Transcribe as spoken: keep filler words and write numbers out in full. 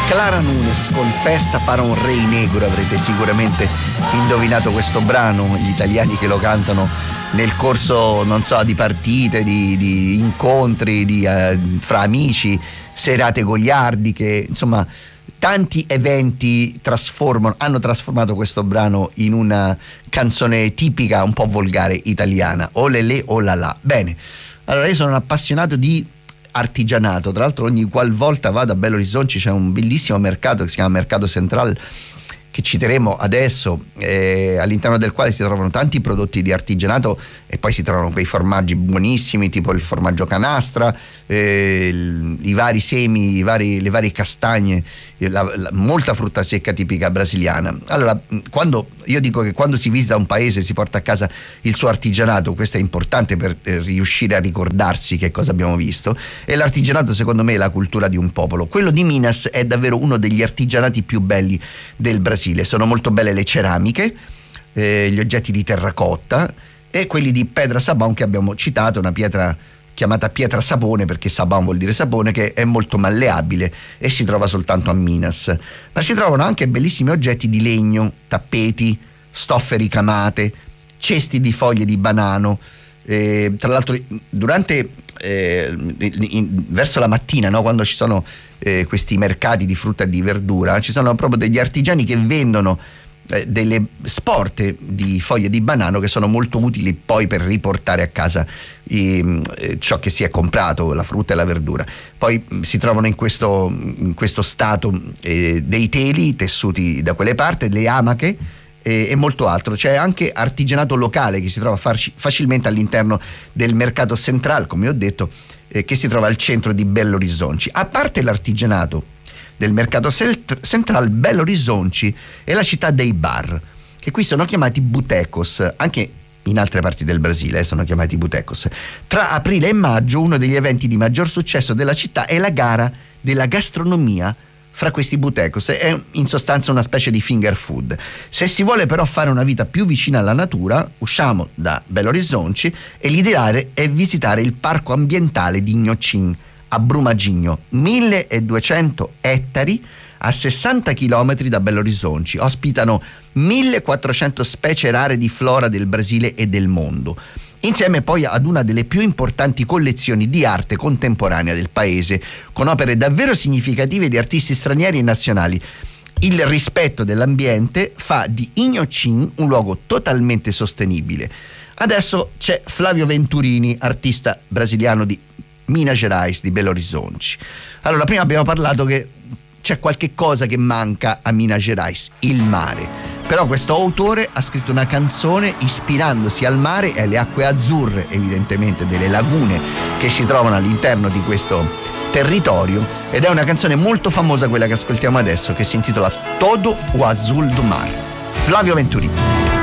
Clara Nunes con Festa para un Rey Negro. Avrete sicuramente indovinato questo brano, gli italiani che lo cantano nel corso, non so, di partite, di, di incontri, di, uh, fra amici, serate goliardiche, insomma tanti eventi trasformano, hanno trasformato questo brano in una canzone tipica, un po' volgare italiana, o le le o la la. Bene, allora io sono un appassionato di artigianato, tra l'altro ogni qualvolta vado a Belo Horizonte c'è un bellissimo mercato che si chiama Mercato Central, che citeremo adesso, eh, all'interno del quale si trovano tanti prodotti di artigianato e poi si trovano quei formaggi buonissimi tipo il formaggio canastra, eh, il, i vari semi, i vari, le varie castagne, la, la, molta frutta secca tipica brasiliana. Allora, quando io dico che quando si visita un paese si porta a casa il suo artigianato, questo è importante per eh, riuscire a ricordarsi che cosa abbiamo visto, e l'artigianato secondo me è la cultura di un popolo. Quello di Minas è davvero uno degli artigianati più belli del Brasile. Sono molto belle le ceramiche, eh, gli oggetti di terracotta e quelli di pedra sabão che abbiamo citato, una pietra chiamata pietra sapone perché sabão vuol dire sapone, che è molto malleabile e si trova soltanto a Minas. Ma si trovano anche bellissimi oggetti di legno, tappeti, stoffe ricamate, cesti di foglie di banano. Eh, tra l'altro durante eh, in, verso la mattina, no, quando ci sono eh, questi mercati di frutta e di verdura, ci sono proprio degli artigiani che vendono eh, delle sporte di foglie di banano che sono molto utili poi per riportare a casa i, eh, ciò che si è comprato, la frutta e la verdura. Poi mh, si trovano in questo, in questo stato eh, dei teli tessuti da quelle parti, le amache e molto altro. C'è anche artigianato locale che si trova facilmente all'interno del mercato central, come ho detto, eh, che si trova al centro di Belo Horizonte. A parte l'artigianato del mercato central, Belo Horizonte è la città dei bar, che qui sono chiamati botecos, anche in altre parti del Brasile eh, sono chiamati botecos. Tra aprile e maggio uno degli eventi di maggior successo della città è la gara della gastronomia fra questi botecos. È in sostanza una specie di finger food. Se si vuole però fare una vita più vicina alla natura, usciamo da Belo Horizonte e l'ideale è visitare il parco ambientale di Inhotim a Brumadinho, milleduecento ettari a sessanta chilometri da Belo Horizonte. Ospitano millequattrocento specie rare di flora del Brasile e del mondo, insieme poi ad una delle più importanti collezioni di arte contemporanea del paese, con opere davvero significative di artisti stranieri e nazionali. Il rispetto dell'ambiente fa di Inhotim un luogo totalmente sostenibile. Adesso c'è Flavio Venturini, artista brasiliano di Minas Gerais, di Belo Horizonte. Allora, prima abbiamo parlato che c'è qualche cosa che manca a Minas Gerais, il mare. Però questo autore ha scritto una canzone ispirandosi al mare e alle acque azzurre, evidentemente delle lagune che si trovano all'interno di questo territorio, ed è una canzone molto famosa quella che ascoltiamo adesso, che si intitola Todo o Azul do Mar. Flavio Venturini.